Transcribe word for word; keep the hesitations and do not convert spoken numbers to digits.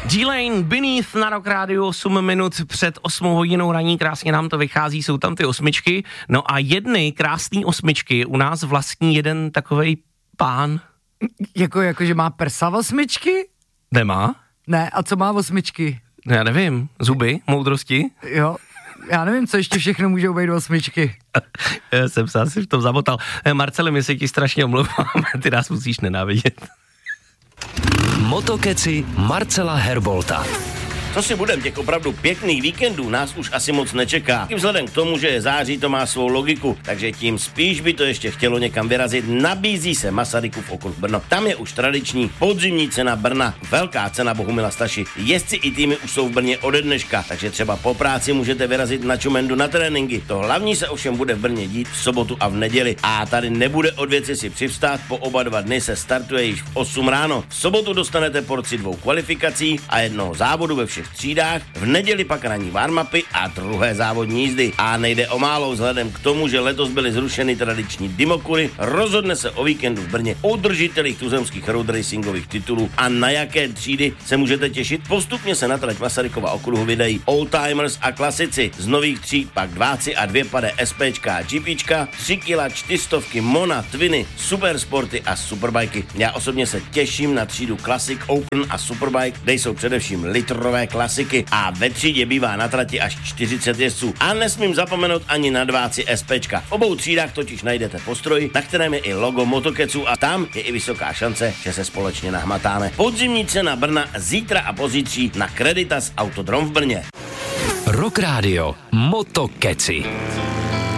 G-Lane Beneath na Rock Radio, osm minut před osmou hodinou raní, krásně nám to vychází, jsou tam ty osmičky. No a jedny krásný osmičky u nás vlastní jeden takovej pán. Jako, jako, že má prsa osmičky? Nemá? Ne, a co má osmičky? No já nevím, zuby, moudrosti? Jo, já nevím, co ještě všechno můžou být osmičky. Já jsem se asi v tom zamotal. Marceli, my se ti strašně omlouváme, ty nás musíš nenávidět. Motokeci Marcela Herbolta. Co si budem, těch opravdu pěkných víkendů nás už asi moc nečeká. I vzhledem k tomu, že je září, to má svou logiku, takže tím spíš by to ještě chtělo někam vyrazit. Nabízí se Masarykův okruh Brno. Tam je už tradiční podzimní cena Brna, velká cena Bohumila Staši. Jezdci i týmy už jsou v Brně ode dneška, takže třeba po práci můžete vyrazit na Čumendu na tréninky. To hlavní se ovšem bude v Brně dít v sobotu a v neděli. A tady nebude od věci si přivstát, po oba dva dny se startuje již v osm ráno. V sobotu dostanete porci dvou kvalifikací a jednoho závodu ve všech třídách, v neděli pak ranní warmupy a druhé závodní jízdy. A nejde o málo vzhledem k tomu, že letos byly zrušeny tradiční Dimokury, rozhodne se o víkendu v Brně o držitelích tuzemských road racingových titulů a na jaké třídy se můžete těšit. Postupně se na trať Masarykova okruhu vydají oldtimers a klasici. Z nových tříd pak dváci a dvě pade SPčka a GPčka, tři kila, čtyřstovky, Mona, Twiny, Supersporty a Superbajky. Já osobně se těším na třídu Classic, Open a Superbike, kde jsou především litrové klasiky a ve třídě bývá na trati až čtyřicet jezdců. A nesmím zapomenout ani na dváci SPčka. V obou třídách totiž najdete postroj, na kterém je i logo Motokeců a tam je i vysoká šance, že se společně nahmatáme. Podzimní cena Brna zítra a pozítří na Creditas Autodrom v Brně. Rock Radio Motokeci.